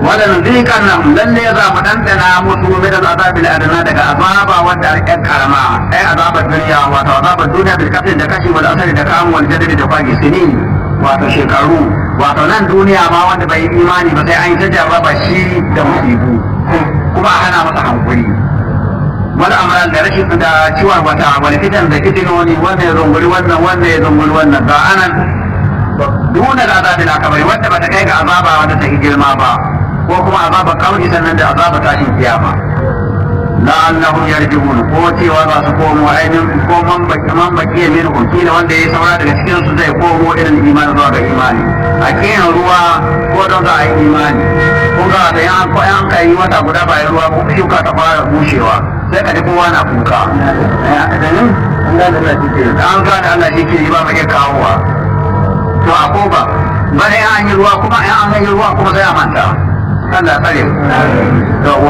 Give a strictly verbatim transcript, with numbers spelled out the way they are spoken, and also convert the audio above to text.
wadan zikan nan lalle za mu dandana musu min azabil adna daga azaba wanda ake karama ai azabar duniya wato azabar duniya bil kafin da kashi wal asari da kamu wal jaddi da kwagi sinin wato shekaru wato nan duniya ma wanda bai yi imani ba sai an yi ta jarraba shi da musibu kuma a hana masa hankuri wani amaran da rashin da ciwon wata wani fitan da fitinoni wanda ya zunguri wannan wanda ya zunguri wannan ga anan duna da azabin akabari wanda bata kai ga azaba wanda ta girma ba ko kuma azaba kawai sannan da azaba tashin kiyama la'annahum yarji'un ko cewa za su komo ainihin ko man baki man baki min kila wanda ya saura daga cikin su zai komo irin imani zuwa ga imani a kiyan ruwa ko don za a yi imani ko ga da yan ko yan kai wata guda ba ruwa ko shuka ta fara bushewa sai ka ji kowa na kuka an ga da Allah shi ke yi ba mai kawowa to a ko ba bane an yi ruwa kuma an yi ruwa kuma sai a manta Allah tsare to